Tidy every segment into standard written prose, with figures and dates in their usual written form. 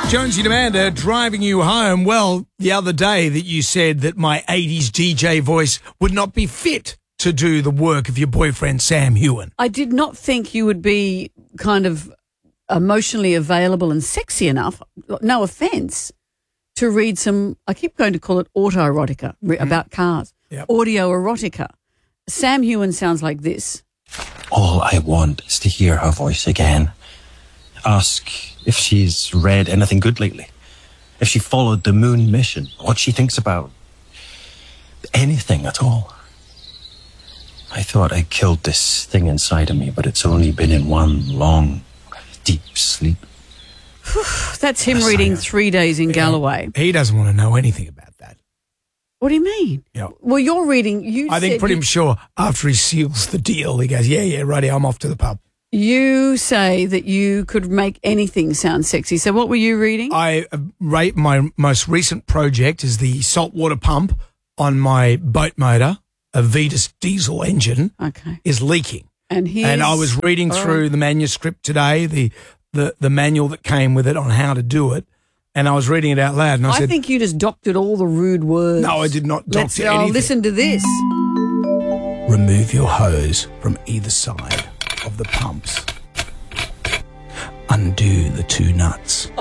Jonesy and Amanda driving you home. Well, the other day that you said that my 80s DJ voice would not be fit to do the work of your boyfriend, Sam Hewen. I did not think you would be kind of emotionally available and sexy enough, no offence, to read some, I keep going to call it autoerotica, about cars. Yep. Audio erotica. Sam Hewen sounds like this. All I want is to hear her voice again. Ask if she's read anything good lately. If she followed the moon mission. What she thinks about anything at all. I thought I killed this thing inside of me, but it's only been in one long, deep sleep. That's him reading 3 days in Galloway. He doesn't want to know anything about that. What do you mean? Yeah. Well, you're reading. I think pretty sure after he seals the deal, he goes, yeah, righty, I'm off to the pub. You say that you could make anything sound sexy. So what were you reading? I rate my most recent project is the saltwater pump on my boat motor, a Vetus diesel engine, is leaking. And I was reading through the manuscript today, the manual that came with it on how to do it, and I was reading it out loud. And I said, think you just doctored all the rude words. No, I did not doctor anything. Listen to this. Remove your hose from either side of the pumps. Undo the two nuts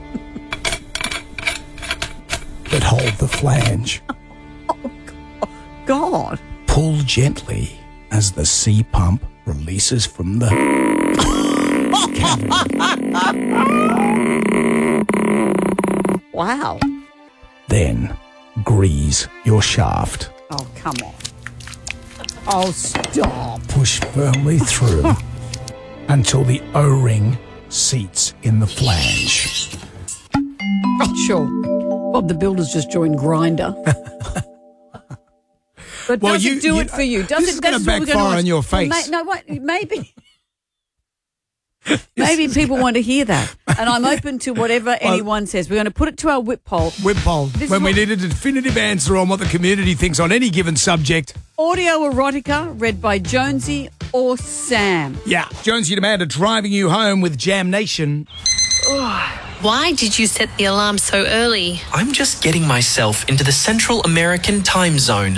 that hold the flange. Oh, God. Pull gently as the C pump releases from the Wow. Then grease your shaft. Oh, come on. Oh, stop. Push firmly through until the O-ring seats in the flange. Oh, sure. Bob the Builder's just joined Grindr. But does it do it for you? Does this is going to backfire on your face. Well, maybe. Maybe people want to hear that. And I'm open to whatever anyone says. We're going to put it to our whip poll. Whip poll. When we need a definitive answer on what the community thinks on any given subject. Audio erotica read by Jonesy or Sam. Yeah. Jonesy and Amanda driving you home with Jam Nation. Why did you set the alarm so early? I'm just getting myself into the Central American time zone.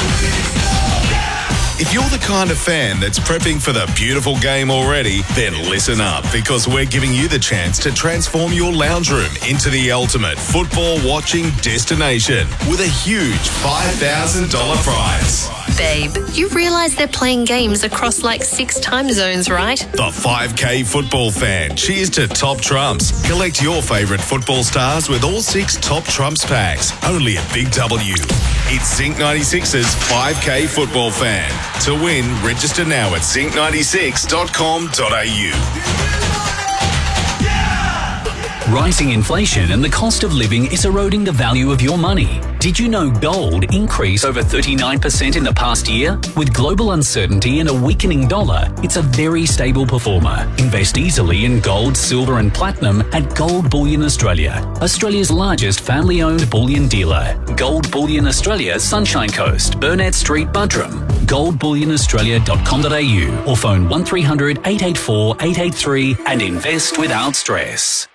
If you're the kind of fan that's prepping for the beautiful game already, then listen up, because we're giving you the chance to transform your lounge room into the ultimate football watching destination with a huge $5,000 prize. Babe, you realise they're playing games across like 6 time zones, right? The 5K football fan. Cheers to Top Trumps. Collect your favourite football stars with all 6 Top Trumps packs. Only at Big W. It's Zinc 96's 5K football fan. To win, register now at zinc96.com.au. Rising inflation and the cost of living is eroding the value of your money. Did you know gold increased over 39% in the past year? With global uncertainty and a weakening dollar, it's a very stable performer. Invest easily in gold, silver and platinum at Gold Bullion Australia, Australia's largest family-owned bullion dealer. Gold Bullion Australia, Sunshine Coast, Burnett Street, Buttram. goldbullionaustralia.com.au or phone 1300 884 883 and invest without stress.